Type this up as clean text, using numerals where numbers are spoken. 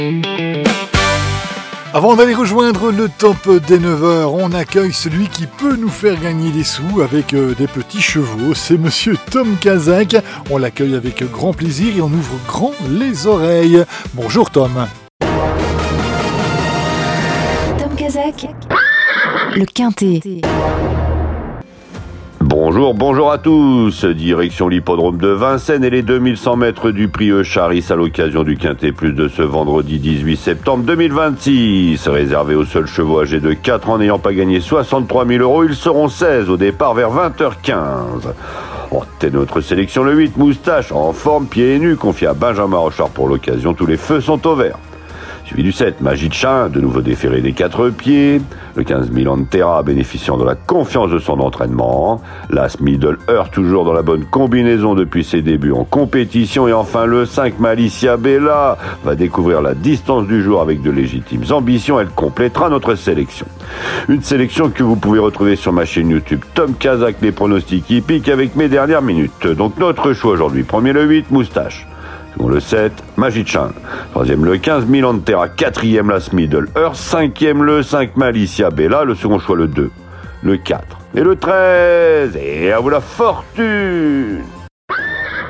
Avant d'aller rejoindre le top des 9h, on accueille celui qui peut nous faire gagner des sous avec des petits chevaux. C'est monsieur Tom Kazak. On l'accueille avec grand plaisir et on ouvre grand les oreilles. Bonjour Tom. Tom Kazak, le Quintet. Bonjour à tous, direction l'hippodrome de Vincennes et les 2100 mètres du prix Eucharis à l'occasion du Quintet Plus de ce vendredi 18 septembre 2026. Réservé aux seuls chevaux âgés de 4 ans n'ayant pas gagné 63 000 €, ils seront 16 au départ vers 20h15. En tête de notre sélection, le 8 Moustache, en forme, pieds et nus, confié à Benjamin Rochard pour l'occasion, tous les feux sont au vert. Suivi du 7, Magie de Chin, de nouveau déféré des 4 pieds. Le 15 Milan Terra, bénéficiant de la confiance de son entraînement. L'As Middle Earth, toujours dans la bonne combinaison depuis ses débuts en compétition. Et enfin le 5 Malicia Bella va découvrir la distance du jour avec de légitimes ambitions. Elle complétera notre sélection. Une sélection que vous pouvez retrouver sur ma chaîne YouTube Tom Kazak, les pronostics hippiques avec mes dernières minutes. Donc notre choix aujourd'hui, premier le 8 Moustache. Second le 7, Magichan. Troisième le 15, Milan Terra. Quatrième l'As Middle Earth. Cinquième le 5, Malicia Bella. Le second choix le 2, le 4 et le 13. Et à vous la fortune!